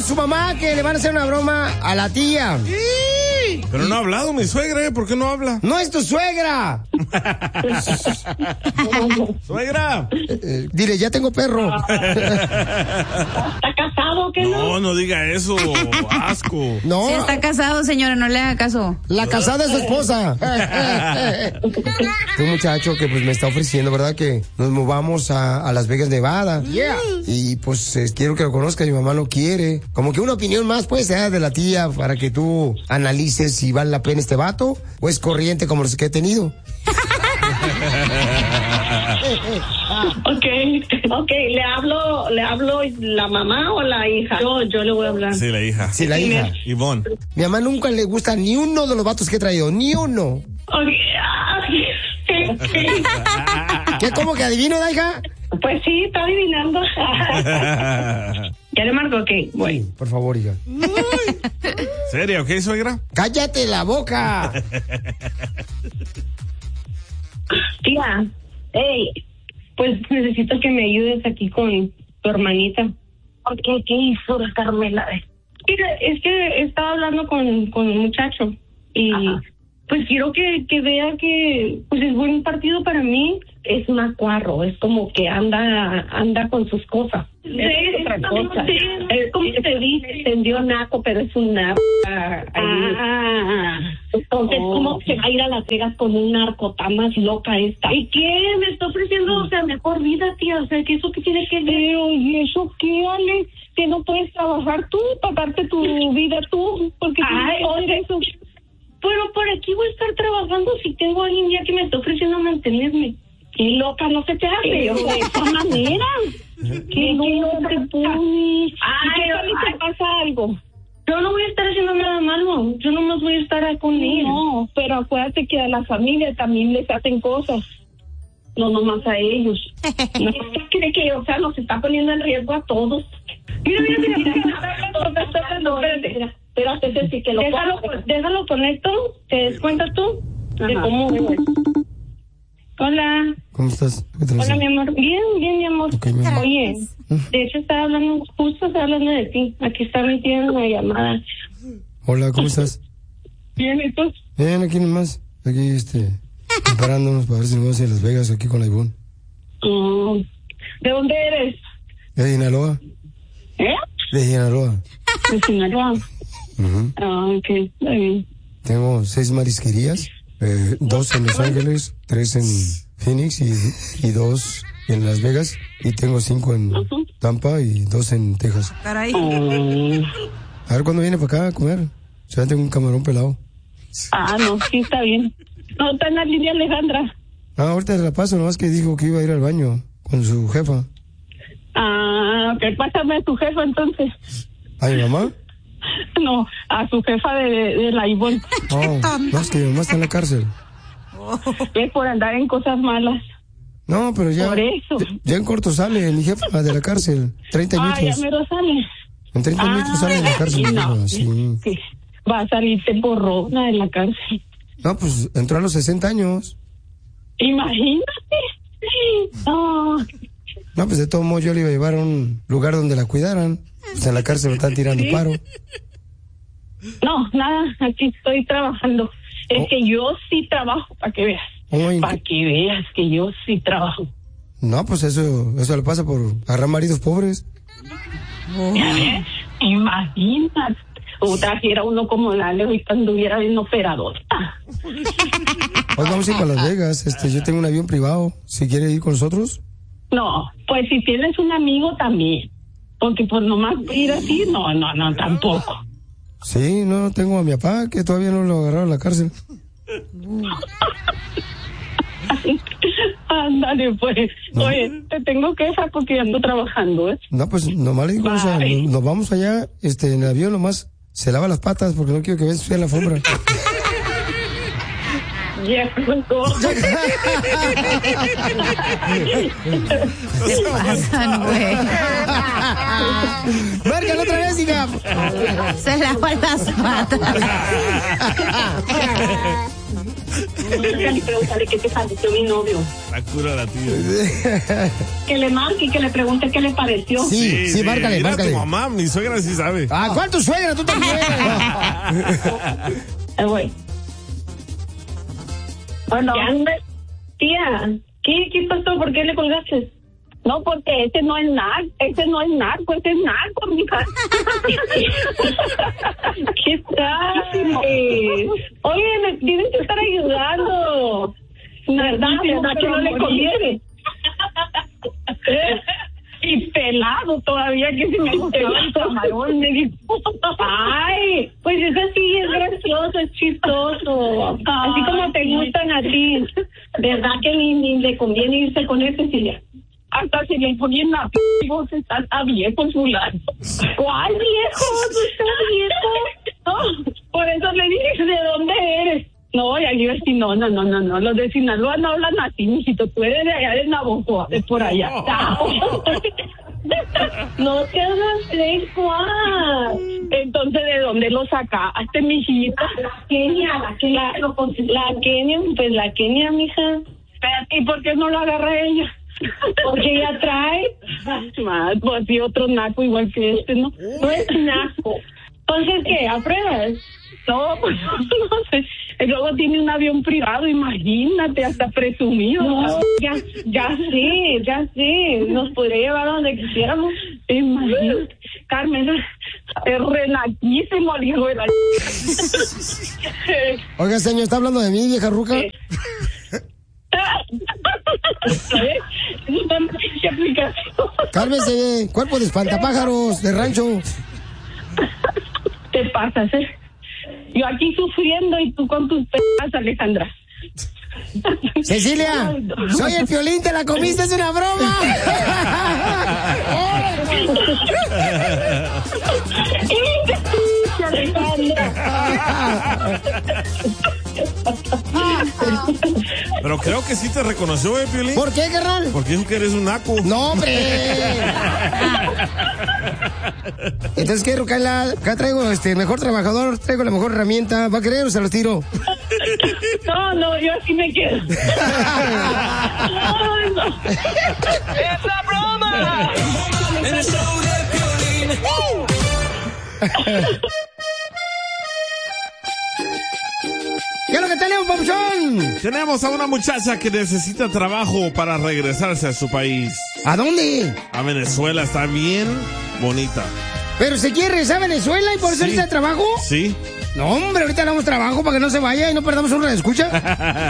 su mamá que le van a hacer una broma a la tía. Pero no ha hablado mi suegra, ¿por qué no habla? ¡No es tu suegra! ¡Suegra! Dile, ya tengo perro. ¿Está casado o qué no? No diga eso, asco. No. Si está casado, señora, no le haga caso. La casada es su esposa. Un muchacho que pues me está ofreciendo, ¿verdad? Que nos movamos a Las Vegas, Nevada. Yeah. Y pues quiero que lo conozca, mi mamá lo quiere. Como que una opinión más pues de la tía para que tú analices si vale la pena este vato o es corriente como los que he tenido. Ok, ¿le hablo la mamá o la hija? Yo le voy a hablar. Sí, la hija. Sí, la hija. Ivonne. Mi mamá nunca le gusta ni uno de los vatos que he traído, ni uno. ¿Qué, cómo que adivino, da, hija? Pues sí, está adivinando. ¿Ya le marco? Ok, voy. Sí, por favor, hija. ¿Seria, ok, suegra? ¡Cállate la boca! Tía, hey, pues necesito que me ayudes aquí con tu hermanita. ¿Qué hizo la Carmela? Mira, es que estaba hablando con un muchacho y pues quiero que vea que pues es buen partido para mí. Es macuarro, es como que anda con sus cosas. Es otra cosa. Es como que se dice, entendió naco, pero es un naco. Entonces, ¿cómo se va a ir a Las Vegas con un narco? Está más loca esta. ¿Y qué? Me está ofreciendo, o sea, mejor vida, tía. O sea, ¿que eso qué tiene que ver? ¿Y eso qué, Ale? Que no puedes trabajar tú, pagarte tu vida tú. Porque oiga, eso. Pero por aquí voy a estar trabajando si tengo a alguien ya que me está ofreciendo mantenerme. ¡Qué loca! No se te hace de esa manera. ¡Qué loca te pones! ¿Qué tal si te pasa algo? Yo no voy a estar haciendo nada malo. Yo nomás voy a estar con él. No, pero acuérdate que a la familia también les hacen cosas. No nomás a ellos. ¿No cree que, o sea, nos está poniendo en riesgo a todos? Mira. Espérate, sí que lo déjalo conecto. ¿Te des cuenta tú? De cómo... Hola. ¿Cómo estás? Hola, mi amor. Bien, mi amor. Okay, mi amor. Oye, de hecho estaba hablando de ti. Aquí está mi tía en la llamada. Hola, ¿cómo estás? Bien, ¿y tú? Bien, aquí nomás. Aquí, preparándonos para ver si nos vamos a ir a Las Vegas aquí con la Ivonne. ¿De dónde eres? ¿De Sinaloa? ¿Eh? De Sinaloa. De Sinaloa. Ok, está bien. Tengo 6 marisquerías. 2 en Los Ángeles, 3 en Phoenix y 2 en Las Vegas. Y tengo 5 en Tampa y 2 en Texas. Caray. A ver cuándo viene para acá a comer. Ya tengo un camarón pelado. No, sí está bien. No, está en la línea Alejandra. Ahorita te la paso, nomás que dijo que iba a ir al baño con su jefa. Ok, pásame a tu jefa entonces. ¿A mi mamá? No, a su jefa de la Ivonne. No, es que mi mamá está en la cárcel. Es por andar en cosas malas. No, pero ya. Por eso. Ya en corto sale mi jefa de la cárcel. 30 minutos. Ya me lo sale. En 30 minutos sale de la cárcel. No, sí. Va a salirte borrona de la cárcel. No, pues entró a los 60 años. Imagínate. No, pues de todo modo yo le iba a llevar a un lugar donde la cuidaran. Pues en la cárcel me están tirando paro. No, nada, aquí estoy trabajando. Es que yo sí trabajo, para que veas. Para que veas que yo sí trabajo. No, pues eso le pasa por agarrar maridos pobres. ¿Ya ves? Imagínate. O trajera uno como la Leo y anduviera bien operador. Hoy vamos a ir para Las Vegas. Yo tengo un avión privado. Si quiere ir con nosotros. No, pues si tienes un amigo también. Porque pues nomás ir así, no, tampoco. Sí, no, tengo a mi papá que todavía no lo agarraron a la cárcel. Ándale, pues. No. Oye, te tengo que dejar porque ando trabajando, ¿eh? No, pues nomás le digo, o sea, nos vamos allá, en el avión nomás se lava las patas porque no quiero que vean sucia la alfombra. Ya, ¿Qué pasan, güey? Márcalo otra vez, hija. Se lavan las patas. Y pregúntale qué te pareció mi novio. La cura la tía. Que le marque y que le pregunte qué le pareció. Sí, márcale, Mira, márcale. tu mamá, mi suegra sí sabe. Ah, ¿cuál tu suegra? Tú también. Güey. Bueno, tía, ¿qué pasó? ¿Por qué le colgaste? No, porque ese no es narco, ese es narco, mija. ¿Qué tal? Oye, me tienes que estar ayudando. ¿Verdad que no le conviene? Y pelado todavía, que se me pegó el camarón. Ay, pues eso sí es gracioso, es chistoso. Así como te gustan a ti. ¿Verdad que ni le conviene irse con ese, Silvia? Hasta se le ponen la vos estás a viejo, fulano. ¿Cuál viejo? ¿Tú estás viejo? No, por eso le dije, ¿de dónde eres? No, y aquí sí, no, los de Sinaloa no hablan así, mijito, tú eres de allá de Navajo, de por allá. No seas así, Juan. Entonces, ¿de dónde lo sacaste, mijita? La Kenia, pues la Kenia, mija. ¿Y por qué no lo agarra ella? Porque ella trae pues sí, otro naco igual que este, ¿no? No es naco. Entonces, ¿qué? ¿Apruebas? No, pues no sé. Y luego tiene un avión privado, imagínate, hasta presumido. No, ya sé. Nos podría llevar a donde quisiéramos. Imagínate. Carmen, es renaquísimo el hijo de la... Oiga, señor, ¿está hablando de mí, vieja ruca? Cálmese, cuerpo de espantapájaros de rancho. Te pasas, Yo aquí sufriendo y tú con tus pedas, Alejandra. Cecilia, soy el Piolín, te la comiste, es una broma. Pero creo que sí te reconoció, Piolín. ¿Por qué, carnal? Porque dijo que eres un naco. No, hombre. Entonces, ¿qué, Rucala? Acá traigo mejor trabajador, traigo la mejor herramienta. ¿Va a querer o se los tiro? No, yo así me quedo. No. ¡Es la broma! En el show de Piolín. ¿Qué es lo que tenemos, papuchón? Tenemos a una muchacha que necesita trabajo para regresarse a su país. ¿A dónde? A Venezuela, está bien bonita. ¿Pero se quiere regresar a Venezuela y por eso necesita trabajo? Sí. No, hombre, ahorita le damos trabajo para que no se vaya y no perdamos una escucha.